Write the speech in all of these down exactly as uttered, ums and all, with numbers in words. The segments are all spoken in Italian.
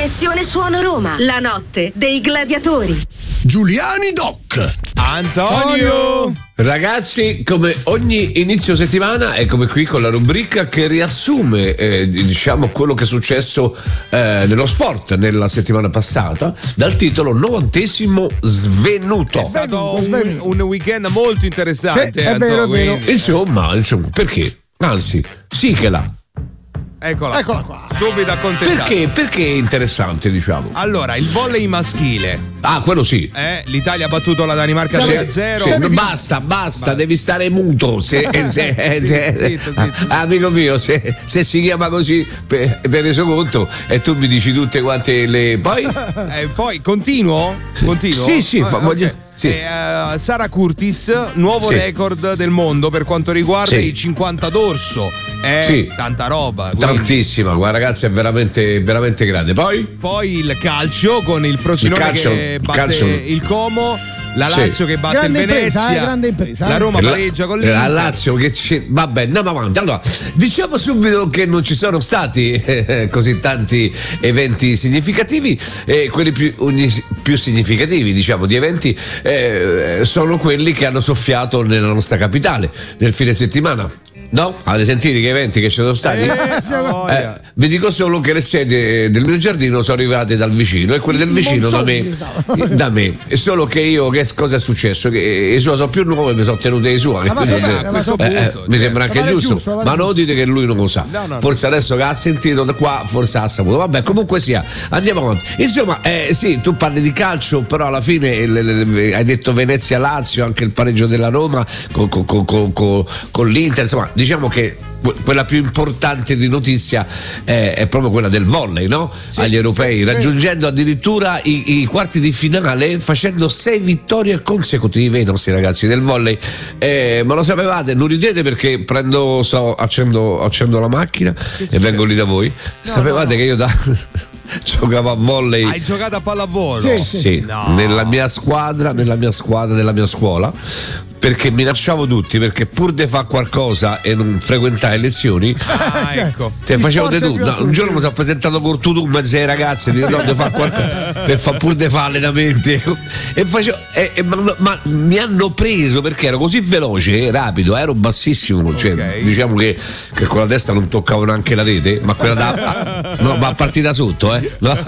Connessione Suono Roma, la notte dei gladiatori. Giuliani Doc. Antonio. Ragazzi, come ogni inizio settimana, eccomi qui con la rubrica che riassume eh, diciamo quello che è successo eh, nello sport nella settimana passata, dal titolo Novantesimo Svenuto. È stato un, un weekend molto interessante. Sì, eh, è vero, Antonio, è vero. quindi- Insomma, insomma, perché? Anzi, sì che là. Eccola, Eccola qua. subito accontentato. Perché? Perché è interessante, diciamo. Allora, il volley maschile. Ah, quello sì. Eh, L'Italia ha battuto la Danimarca Sì, sei a zero. Sì, Semifinale. basta, basta, devi stare muto. Se, se- eh, se- zitto, zitto. Amico mio, se, se si chiama così per, per reso conto e tu mi dici tutte quante le. Poi? Eh, poi continuo? Continuo? Sì, sì, fa- Ah, voglio- ok. sì. Eh, eh, Sara Curtis, nuovo Sì. record del mondo per quanto riguarda Sì. i cinquanta d'orso. È Sì. tanta roba. quindi- Tantissima, guarda ragazzi, è veramente, veramente grande. Poi? Poi il calcio con il Frosinone Il calcio, che il batte calcio. il Como, la Sì. Lazio che batte Grande il impresa, Venezia, eh, grande impresa, eh. la Roma La- pareggia con La l'Inter. Lazio che ci... Vabbè, andiamo avanti. Allora, diciamo subito che non ci sono stati eh, così tanti eventi significativi, e quelli più, ogni- più significativi, diciamo, di eventi eh, sono quelli che hanno soffiato nella nostra capitale nel fine settimana. No? Avete sentito che eventi che ci sono stati? Eh, voglia. Eh, vi dico solo che le sedie del mio giardino sono arrivate dal vicino e quelle del vicino da me, da me. E solo che io, che cosa è successo? Che i suoi sono più nuovi, mi sono tenute i suoi. Ma va Quindi, bene, a questo eh, eh, punto, mi cioè, sembra anche vale giusto, giusto, vale ma non giusto. dite che lui non lo sa. No, no, no. Forse adesso che ha sentito da qua, forse ha saputo. Vabbè, comunque sia, andiamo avanti. Insomma, eh, sì, tu parli di calcio, però alla fine eh, le- le- le- hai detto Venezia-Lazio, anche il pareggio della Roma con, con- con- con- con- con l'Inter. Insomma, diciamo che que- quella più importante di notizia è, è proprio quella del volley, no? Agli europei, raggiungendo addirittura i, i quarti di finale, facendo sei vittorie consecutive i nostri ragazzi del volley. Eh, ma lo sapevate? Non ridete perché prendo, sto, accendo, accendo la macchina e vengo lì da voi. Sapevate che io da giocavo a volley? Hai giocato a pallavolo? Sì, Sì, No. nella mia squadra, nella mia squadra della mia scuola, perché minacciavo tutti, perché pur di fare qualcosa e non frequentare lezioni, Ah, ecco. cioè, Gli facevo sport di più tutto. No, assurdi. un giorno mi sono presentato con tutto in mezzo ai ragazzi, di no, di fare qualcosa per far pur di fare allenamenti e facevo, e- e- ma, ma mi hanno preso perché ero così veloce, rapido, ero bassissimo, cioè, Ok. diciamo che, che con la testa non toccavo neanche la rete, ma quella da no, ma a partire da sotto, eh, no?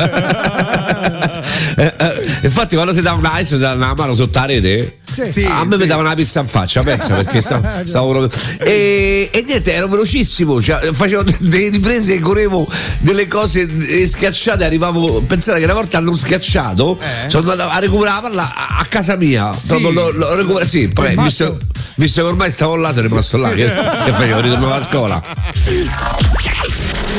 Eh, eh, infatti quando ti davano una, ti davano una mano sotto la rete, Sì, a me sì. mi davano una pizza in faccia, pensa, perché stavo, stavo proprio- e, e niente, ero velocissimo, cioè, facevo delle riprese e correvo delle cose eh, schiacciate, arrivavo, pensate che una volta hanno schiacciato, Eh? sono andato a recuperare la palla a, a casa mia, Sì. proprio lo, lo recupero- sì, poi, visto, visto che ormai stavo là, sono rimasto là, che, che facevo, ritornavo a scuola.